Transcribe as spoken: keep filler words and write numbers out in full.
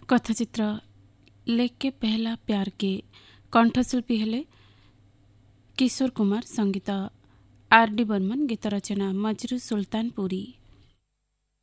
कथाचित्र लेके पहला प्यार के कंठशिल्पी हेले किशोर कुमार, संगीत आर डी बर्मन, गीत रचना मजरू सुल्तानपुरी।